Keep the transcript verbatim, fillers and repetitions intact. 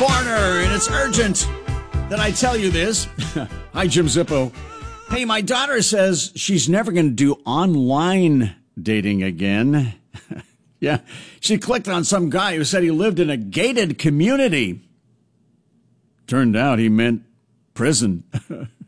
Foreigner, and it's urgent that I tell you this. Hi, Jim Zippo. Hey, my daughter says she's never going to do online dating again. Yeah, she clicked on some guy who said he lived in a gated community. Turned out he meant prison.